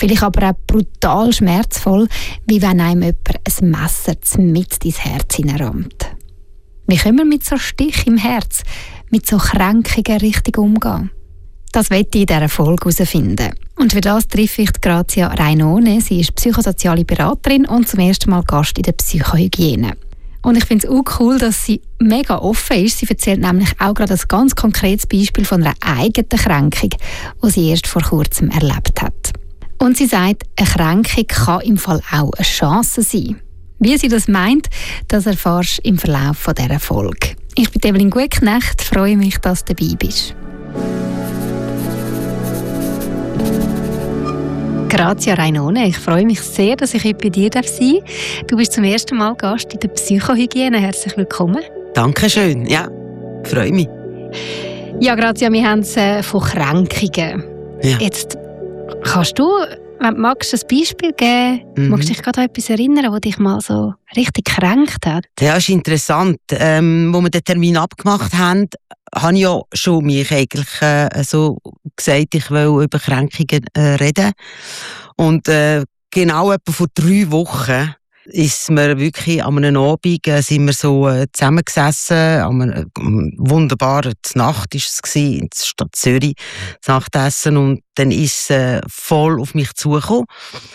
Vielleicht aber auch brutal schmerzvoll, wie wenn einem jemand ein Messer mitten ins Herz hineinrammt. Wie können wir mit so Stich im Herz, mit so Kränkungen richtig umgehen? Das möchte ich in dieser Folge herausfinden. Und für das treffe ich Grazia Rainone. Sie ist psychosoziale Beraterin und zum ersten Mal Gast in der Psychohygiene. Und ich finde es auch cool, dass sie mega offen ist. Sie erzählt nämlich auch gerade ein ganz konkretes Beispiel von einer eigenen Kränkung, die sie erst vor kurzem erlebt hat. Und sie sagt, eine Kränkung kann im Fall auch eine Chance sein. Wie sie das meint, das erfährst du im Verlauf dieser Folge. Ich bin Evelyn Gutknecht, freue mich, dass du dabei bist. Grazia Rainone, ich freue mich sehr, dass ich heute bei dir sein darf. Du bist zum ersten Mal Gast in der Psychohygiene. Herzlich willkommen. Dankeschön, ja, freue mich. Ja, Grazia, wir haben es von Kränkungen. Ja. Jetzt kannst du, wenn du magst, ein Beispiel geben, magst du dich gerade an etwas erinnern, das dich mal so richtig gekränkt hat? Ja, ist interessant. Wo wir den Termin abgemacht haben, habe ich ja schon mich eigentlich so gesagt, ich will über Kränkungen reden. Und genau etwa vor 3 Wochen ist mir wirklich an einem Abend sind wir so zusammengesessen, an einer wunderbaren Nacht war es in der Stadt Zürich, das Nachtessen, und dann ist es voll auf mich zugekommen,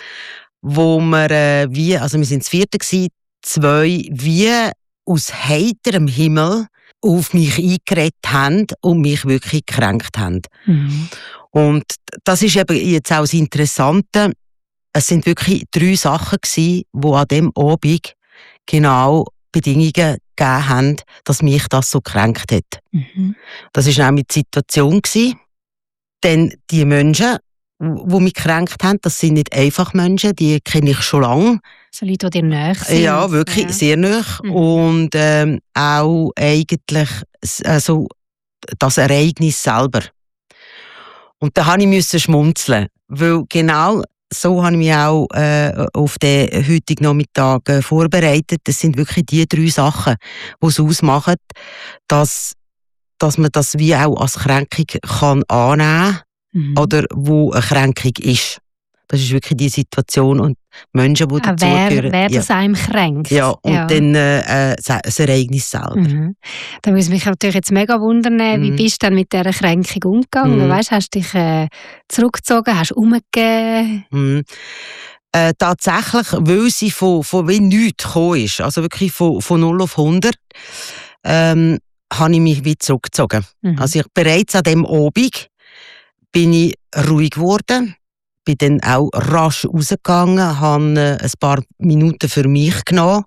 wo wir wir sind das 4. gewesen, 2 wie aus heiterem Himmel auf mich eingeredet haben und mich wirklich gekränkt haben. Mhm. Und das ist eben jetzt auch das Interessante. Es sind wirklich 3 Sachen gewesen, die an dem Abend genau Bedingungen gegeben haben, dass mich das so gekränkt hat. Mhm. Das war nämlich die Situation gewesen. Denn die Menschen, die mich gekränkt haben, das sind nicht einfach Menschen, die kenne ich schon lange. So Leute, die dir nahe sind. Ja, wirklich, sehr nahe. Mhm. Und auch eigentlich also das Ereignis selber. Und da musste ich schmunzeln, weil genau so habe ich mich auch auf den heutigen Nachmittag vorbereitet. Das sind wirklich die 3 Sachen, die es ausmachen, dass man das wie auch als Kränkung kann annehmen kann, oder wo eine Kränkung ist. Das ist wirklich die Situation und Menschen, die dazugehören. Wer das einem kränkt. Ja, und dann das Ereignis selber. Mhm. Da muss mich natürlich jetzt mega wundern, wie bist du dann mit dieser Kränkung umgegangen? Weißt, hast du dich zurückgezogen, hast du umgegeben? Tatsächlich, weil sie von wie nichts gekommen ist, also wirklich von 0 auf 100, habe ich mich wieder zurückgezogen. Also bereits an dem Abend bin ich ruhig geworden. Bin dann auch rasch rausgegangen, habe ein paar Minuten für mich genommen,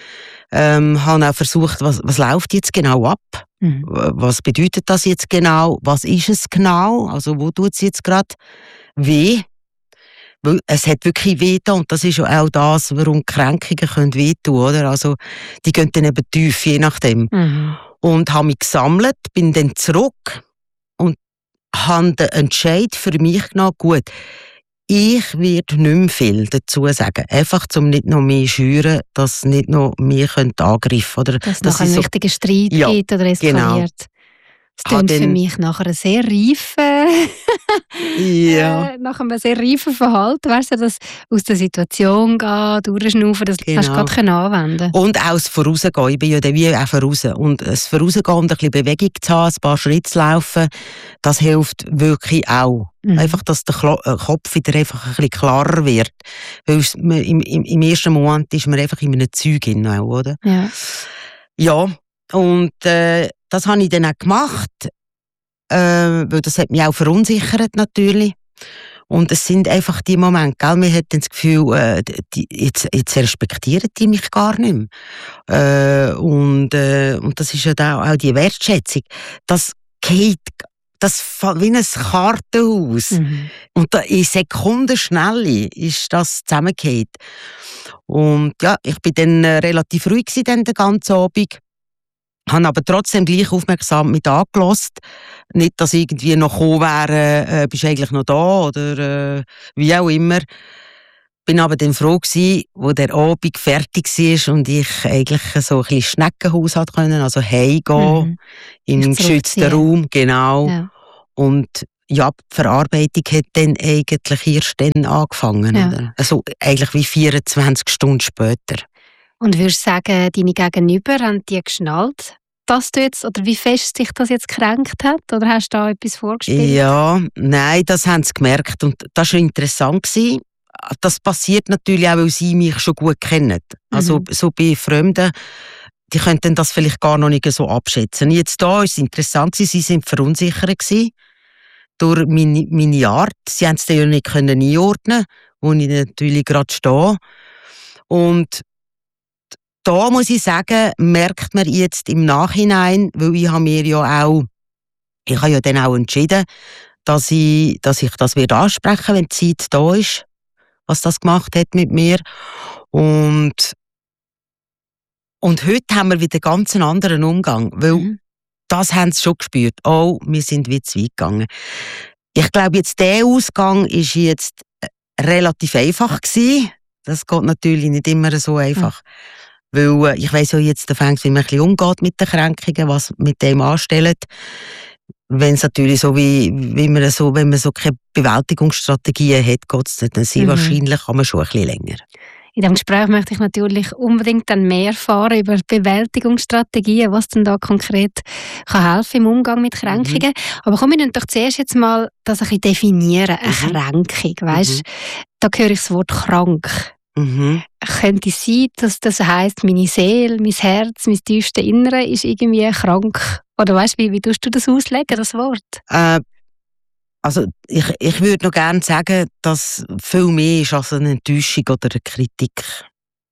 habe auch versucht, was läuft jetzt genau ab? Was bedeutet das jetzt genau? Was ist es genau? Also wo tut es jetzt gerade weh? Weil es hat wirklich weh da, und das ist ja auch das, warum Kränkungen wehtun können, oder? Also die gehen dann eben tief, je nachdem. Und habe mich gesammelt, bin dann zurück und habe den Entscheid für mich genommen, gut, ich werde nicht mehr viel dazu sagen. Einfach, um nicht noch mehr schüren, dass nicht noch mehr angreifen können. Dass es noch einen richtigen Streit gibt oder eskaliert. Genau. Das klingt für mich nach einer sehr reifen, nach einem sehr reifen Verhalten, weißt du, dass aus der Situation gehen, durchschnaufen, das hast du gerade anwenden. Und auch das Vorausgehen, ich bin ja dann wie auch voraus. Und das Vorausgehen und ein bisschen Bewegung zu haben, ein paar Schritte zu laufen, das hilft wirklich auch. Einfach, dass der Kopf wieder einfach ein bisschen klarer wird. Weil im ersten Moment ist man einfach in einem Zeug hin, oder? Ja, und das habe ich dann auch gemacht, weil das hat mich auch verunsichert natürlich. Und es sind einfach die Momente, gell? Man hat dann das Gefühl, jetzt respektieren die mich gar nicht mehr. Und das ist ja auch die Wertschätzung. Das geht wie ein Kartenhaus. Und da in Sekundenschnelle ist das zusammengefallen. Und ja, ich bin dann relativ ruhig den ganzen Abend. Habe aber trotzdem gleich aufmerksam mit angehört. Nicht, dass irgendwie noch gekommen wäre, bist du eigentlich noch da oder wie auch immer. Bin aber dann froh gewesen, wo der Abend fertig war und ich eigentlich so ein bisschen Schneckenhaus hatte, also heimgehen, in einem geschützten Raum, genau. Ja. Und ja, die Verarbeitung hat dann eigentlich erst dann angefangen. Ja. Oder? Also eigentlich wie 24 Stunden später. Und würdest du sagen, deine Gegenüber haben die geschnallt, dass du jetzt, oder wie fest sich das jetzt gekränkt hat? Oder hast du da etwas vorgespielt? Ja, nein, das haben sie gemerkt. Und das war interessant gewesen. Das passiert natürlich auch, weil sie mich schon gut kennen. Also so bei Fremden, die könnten das vielleicht gar noch nicht so abschätzen. Jetzt da war es interessant, sie sind verunsichert gewesen durch meine Art. Sie haben es dann ja nicht einordnen, wo ich natürlich gerade stehe. Und da muss ich sagen, merkt man jetzt im Nachhinein, weil ich habe ja dann auch entschieden, dass ich das ansprechen, wenn die Zeit da ist, was das gemacht hat mit mir. Und heute haben wir wieder ganz einen anderen Umgang, weil das haben sie schon gespürt. Oh, wir sind wieder zu weit gegangen. Ich glaube, jetzt der Ausgang ist jetzt relativ einfach gewesen. Das geht natürlich nicht immer so einfach. Weil ich weiss ja jetzt, wie man ein bisschen umgeht mit den Kränkungen, was mit dem anstellt. Wenn es natürlich so wenn man so keine Bewältigungsstrategien hat, geht es dann sehr wahrscheinlich, kann man schon ein bisschen länger. In diesem Gespräch möchte ich natürlich unbedingt dann mehr erfahren über Bewältigungsstrategien, was denn da konkret kann helfen im Umgang mit Kränkungen. Aber komm, wir müssen doch zuerst jetzt mal das ein bisschen definieren, eine Kränkung, weisst? Da höre ich das Wort krank. Könnte es sein, dass das heisst, meine Seele, mein Herz, mein tiefste Innere ist irgendwie krank? Oder weißt du, wie tust du das auslegen, das Wort? Also ich würde noch gerne sagen, dass viel mehr ist als eine Enttäuschung oder eine Kritik.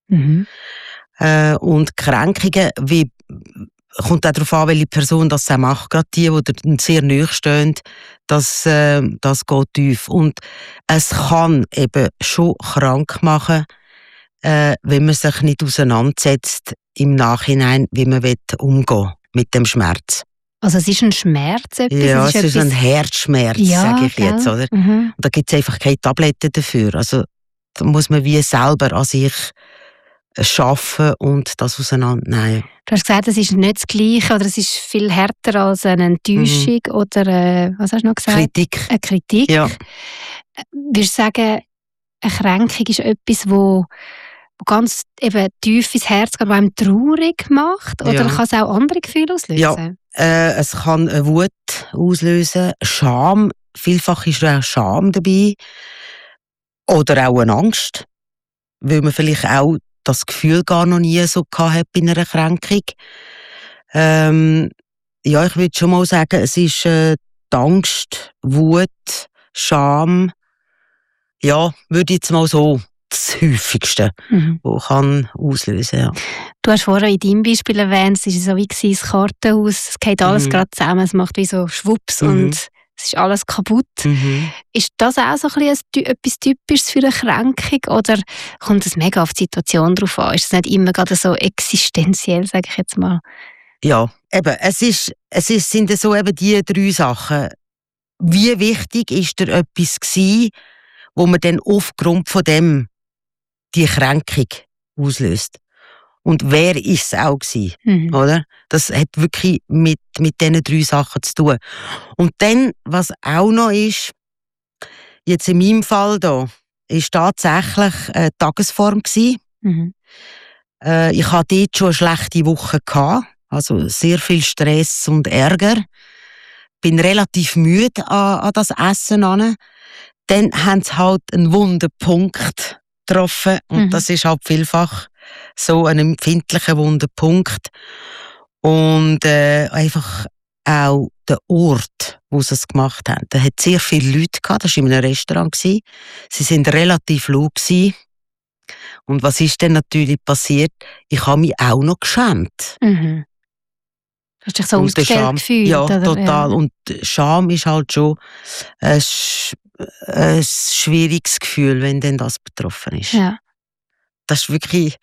Und Kränkungen, kommt auch darauf an, welche Person das auch macht. Gerade die sehr nahe stehen, das geht tief. Und es kann eben schon krank machen, wenn man sich nicht auseinandersetzt im Nachhinein, wie man umgehen mit dem Schmerz. Also es ist ein Schmerz? Ja, es ist ein Herzschmerz, sage ich jetzt. Oder? Und da gibt es einfach keine Tabletten dafür. Also da muss man wie selber an sich schaffen und das auseinandernehmen. Du hast gesagt, es ist nicht das Gleiche oder es ist viel härter als eine Enttäuschung oder was hast du noch gesagt? Kritik. Eine Kritik. Ja. Würdest du sagen, eine Kränkung ist etwas, wo ganz eben tief ins Herz geht, was einem traurig macht? Oder kann es auch andere Gefühle auslösen? Ja, es kann eine Wut auslösen, Scham. Vielfach ist auch Scham dabei. Oder auch eine Angst. Weil man vielleicht auch das Gefühl gar noch nie so gehabt bei einer Kränkung. Ja, ich würde schon mal sagen, es ist die Angst, Wut, Scham. Ja, würde ich jetzt mal so das Häufigste, was kann auslösen. Ja. Du hast vorher in deinem Beispiel erwähnt, es war so wie das Kartenhaus, es geht alles gerade zusammen, es macht wie so Schwupps und es ist alles kaputt. Ist das auch so ein bisschen etwas Typisches für eine Kränkung oder kommt es mega auf die Situation drauf an? Ist es nicht immer gerade so existenziell, sage ich jetzt mal? Ja, eben, sind so eben die 3 Sachen. Wie wichtig ist dir etwas gewesen, wo man dann aufgrund von dem die Kränkung auslöst? Und wer ist es auch gewesen, oder? Das hat wirklich mit diesen 3 Sachen zu tun. Und dann, was auch noch ist, jetzt in meinem Fall da, ist tatsächlich eine Tagesform gewesen. Ich hatte dort schon eine schlechte Woche gehabt, also sehr viel Stress und Ärger. Bin relativ müde an das Essen an. Dann haben sie halt einen wunden Punkt getroffen und das ist halt vielfach so ein empfindlicher wunder Punkt. Und einfach auch der Ort, wo sie es gemacht haben. Da hat sehr viele Leute gehabt, das war in einem Restaurant. Sie sind relativ laut gewesen. Und was ist denn natürlich passiert? Ich habe mich auch noch geschämt. Hast du dich so ausgestellt gefühlt? Ja, oder? total. Ja. Und Scham ist halt schon ein schwieriges Gefühl, wenn denn das betroffen ist. Ja. Das war wirklich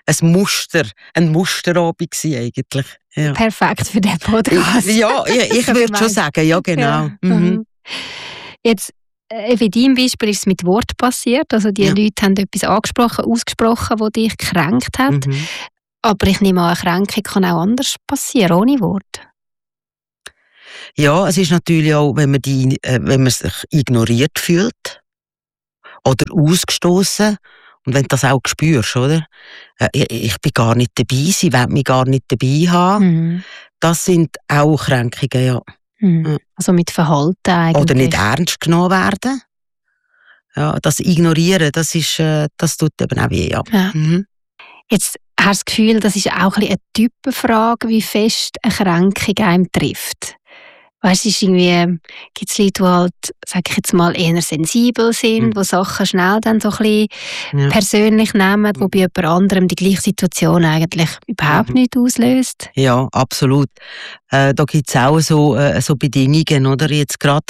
ein Musterabend eigentlich. Ja. Perfekt für den Podcast. Ja, ich würde schon sagen, ja genau. Ja. Jetzt, in deinem Beispiel ist es mit Wort passiert, also die Leute haben etwas ausgesprochen, das dich gekränkt hat. Aber ich nehme an, eine Kränkung kann auch anders passieren, ohne Wort. Ja, es ist natürlich auch, wenn man sich ignoriert fühlt oder ausgestoßen und wenn du das auch spürst, oder? Ich bin gar nicht dabei, sie wollen mich gar nicht dabei haben. Mhm. Das sind auch Kränkungen, ja. Mhm. Also mit Verhalten eigentlich. Oder nicht ernst genommen werden. Ja, das Ignorieren, das tut eben auch weh, ja. Ja. Mhm. Jetzt hast du das Gefühl, das ist auch ein bisschen eine Typenfrage, wie fest eine Kränkung einem trifft. Weißt du, gibt es Leute, die halt, sag ich jetzt mal, eher sensibel sind, die Sachen schnell dann so ein bisschen persönlich nehmen, wo bei jemand anderem die gleiche Situation eigentlich überhaupt nicht auslöst? Ja, absolut. Da gibt es auch so Bedingungen, oder? Jetzt gerade.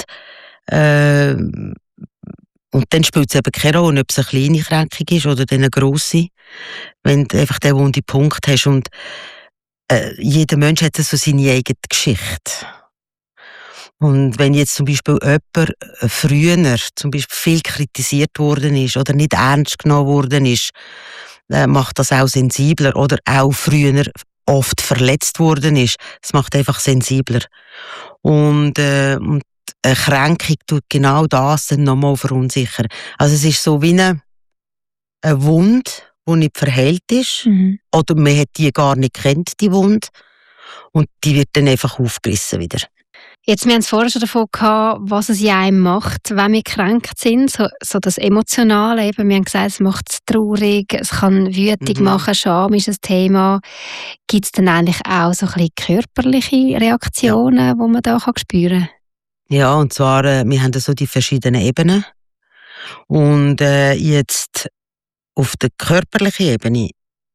Und dann spielt es eben keine Rolle, ob es eine kleine Kränkung ist oder eine grosse. Wenn du einfach den wunden Punkt hast. Und jeder Mensch hat so seine eigene Geschichte. Und wenn jetzt zum Beispiel jemand früher zum Beispiel viel kritisiert worden ist oder nicht ernst genommen worden ist, macht das auch sensibler. Oder auch früher oft verletzt worden ist, das macht einfach sensibler. Und eine Kränkung tut genau das dann nochmal verunsichern. Also es ist so wie eine Wunde, die nicht verheilt ist. Mhm. Oder man hat die gar nicht kennt, die Wunde. Und die wird dann einfach aufgerissen wieder. Jetzt, wir haben es vorher schon davon gehabt, was es in einem macht, wenn wir gekränkt sind, so das Emotionale. Eben, wir haben gesagt, es macht es traurig, es kann wütig machen, Scham ist ein Thema. Gibt es dann eigentlich auch so ein bisschen körperliche Reaktionen, die man da spüren kann? Ja, und zwar, wir haben so die verschiedenen Ebenen. Und jetzt auf der körperlichen Ebene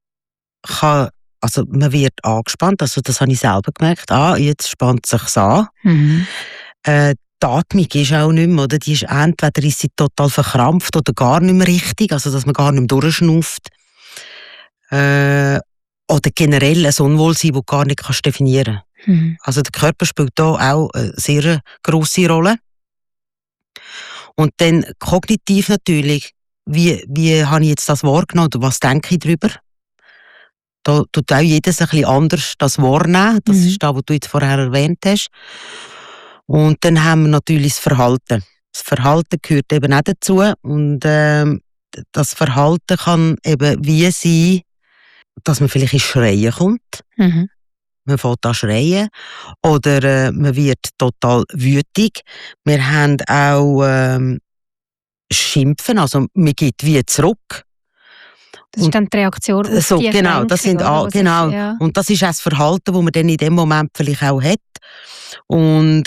also man wird angespannt, also das habe ich selber gemerkt. Jetzt spannt es sich an. Mhm. Die Atmung ist auch nicht mehr, oder? Die ist entweder ist sie total verkrampft oder gar nicht mehr richtig, also dass man gar nicht mehr durchschnauft. Oder generell ein Unwohlsein, das du gar nicht definieren kannst. Mhm. Also der Körper spielt da auch eine sehr grosse Rolle. Und dann kognitiv natürlich, wie habe ich jetzt das wahrgenommen oder was denke ich darüber? Da tut auch jeder ein bisschen anders das wahrnehmen. Das ist das, was du jetzt vorher erwähnt hast. Und dann haben wir natürlich das Verhalten. Das Verhalten gehört eben auch dazu. Und das Verhalten kann eben wie sein, dass man vielleicht ins Schreien kommt. Mhm. Man fängt an schreien. Oder man wird total wütig. Wir haben auch Schimpfen, also man gibt wie zurück. Das ist dann die Reaktion auf so, die genau, das sind genau. Ja. Und das ist auch das Verhalten, das man dann in dem Moment vielleicht auch hat. Und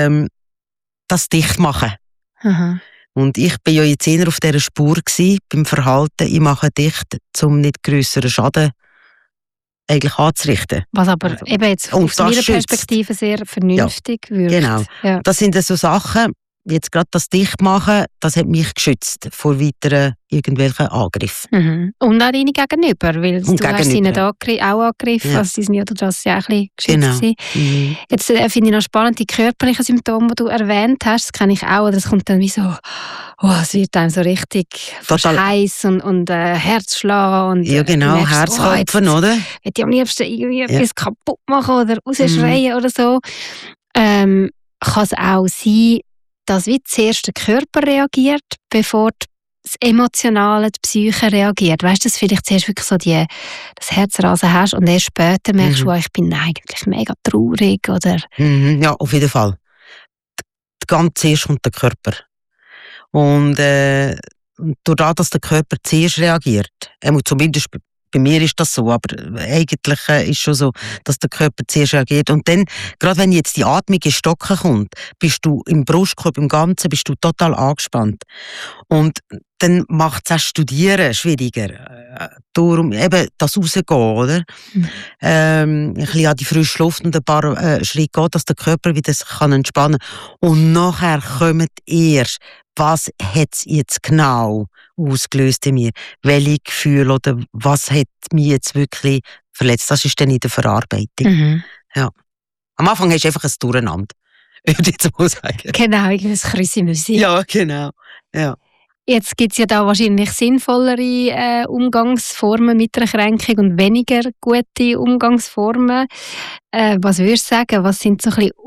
das dicht machen. Aha. Und ich bin ja jetzt eher auf dieser Spur gewesen, beim Verhalten. Ich mache dicht, um nicht grösseren Schaden eigentlich anzurichten. Was aber eben jetzt aus meiner Perspektive sehr vernünftig wirkt. Genau. Ja. Das sind so Sachen, jetzt gerade das Dichtmachen, das hat mich geschützt vor weiteren irgendwelchen Angriffen. Mhm. Und auch deine Gegenüber, weil du hast sie nicht auch angegriffen, ja. Also sie sind ja das ja auch ein bisschen geschützt. Genau. Mhm. Jetzt finde ich noch spannend, die körperlichen Symptome, die du erwähnt hast, das kenne ich auch, das kommt dann wie so, es wird einem so richtig heiß und Herzschlag und ja genau, Herzklopfen, oder? Ich am liebsten irgendwie etwas kaputt machen oder rausschreien oder so. Kann es auch sein, dass wie zuerst der Körper reagiert, bevor das Emotionale, die Psyche reagiert. Weißt du, dass vielleicht zuerst wirklich so das Herzrasen hast und erst später merkst du, ich bin eigentlich mega traurig, oder? Ja, auf jeden Fall. Ganz zuerst kommt der Körper. Und dadurch, dass der Körper zuerst reagiert, zumindest bei mir ist das so, aber eigentlich ist schon so, dass der Körper zuerst reagiert. Und dann, gerade wenn jetzt die Atmung in Stocken kommt, bist du im Brustkorb, im Ganzen, bist du total angespannt. Und dann macht es auch Studieren schwieriger. Darum eben das Rausgehen, oder? Ein bisschen an die frische Luft und ein paar Schritte gehen, dass der Körper wieder sich entspannen kann. Und nachher kommt erst, was hat es jetzt genau ausgelöst in mir? Welche Gefühle oder was hat mich jetzt wirklich verletzt? Das ist dann in der Verarbeitung. Mhm. Ja. Am Anfang hast du einfach ein Durcheinander, würde ich jetzt mal sagen. Genau, ein Krüsi-Müsi. Ja, genau. Ja. Jetzt gibt es ja da wahrscheinlich sinnvollere Umgangsformen mit einer Kränkung und weniger gute Umgangsformen. Was würdest du sagen, was sind so ein bisschen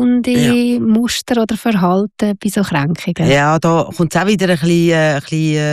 ungesunde Muster oder Verhalten bei so Kränkungen? Ja, da kommt es auch wieder ein bisschen